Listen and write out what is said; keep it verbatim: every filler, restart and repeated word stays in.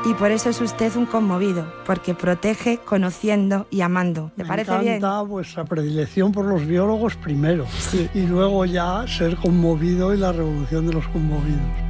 Y por eso es usted un conmovido, porque protege conociendo y amando. ¿Le parece bien? Me encanta vuestra predilección por los biólogos primero, sí. Y luego ya ser conmovido y la revolución de los conmovidos.